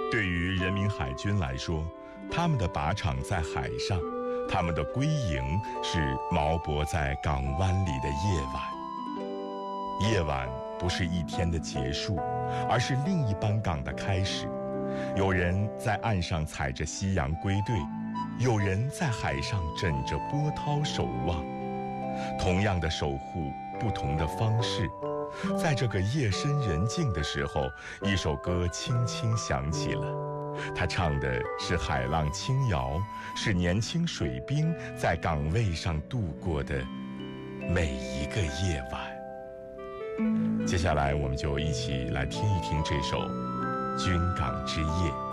对于人民海军来说，他们的靶场在海上，他们的归营是锚泊在港湾里的夜晚。夜晚不是一天的结束，而是另一班港的开始。有人在岸上踩着夕阳归队，有人在海上枕着波涛守望。同样的守护，不同的方式。在这个夜深人静的时候，一首歌轻轻响起了。他唱的是海浪轻摇，是年轻水兵在岗位上度过的每一个夜晚。接下来我们就一起来听一听这首《军港之夜》。